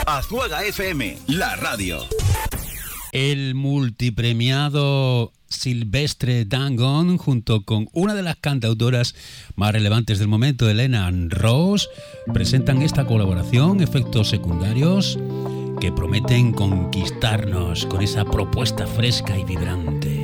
Azuega FM, la radio. El multipremiado Silvestre Dangond, junto con una de las cantautoras más relevantes del momento, Elena Ross, presentan esta colaboración, Efectos Secundarios, que prometen conquistarnos con esa propuesta fresca y vibrante.